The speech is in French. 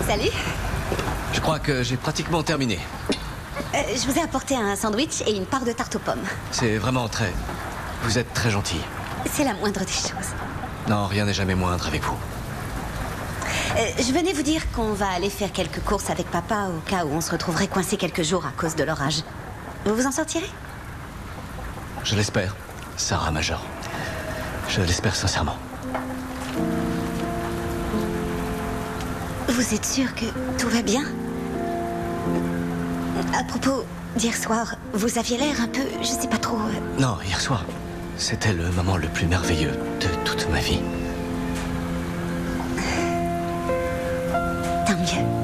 Salut. Je crois que j'ai pratiquement terminé. Je vous ai apporté un sandwich et une part de tarte aux pommes. C'est vraiment très... Vous êtes très gentil. C'est la moindre des choses. Non, rien n'est jamais moindre avec vous. Je venais vous dire qu'on va aller faire quelques courses avec papa au cas où on se retrouverait coincé quelques jours à cause de l'orage. Vous vous en sortirez? Je l'espère, Sarah Major. Je l'espère sincèrement. Vous êtes sûr que tout va bien? À propos d'hier soir, vous aviez l'air un peu... je sais pas trop... Non, hier soir, c'était le moment le plus merveilleux de toute ma vie. Tant mieux.